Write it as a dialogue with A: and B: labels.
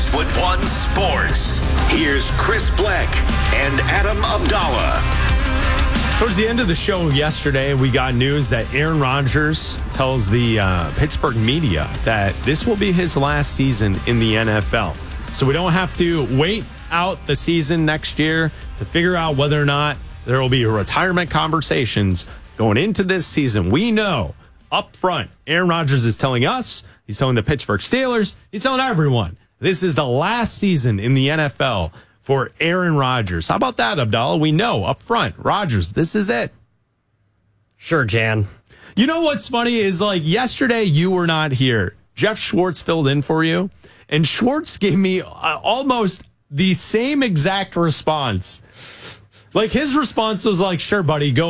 A: Westwood One Sports. Here's Chris Bleck and Adam Abdallah.
B: Towards the end of the show yesterday, we got news that Aaron Rodgers tells the Pittsburgh media that this will be his last season in the NFL. So we don't have to wait out the season next year to figure out whether or not there will be retirement conversations going into this season. We know up front, Aaron Rodgers is telling us, he's telling the Pittsburgh Steelers, he's telling everyone, this is the last season in the NFL for Aaron Rodgers. How about that, Abdallah? We know up front, Rodgers, this is it.
C: Sure, Jan.
B: You know what's funny is, like, yesterday you were not here. Jeff Schwartz filled in for you, and Schwartz gave me almost the same exact response. Like, his response was like, sure, buddy, go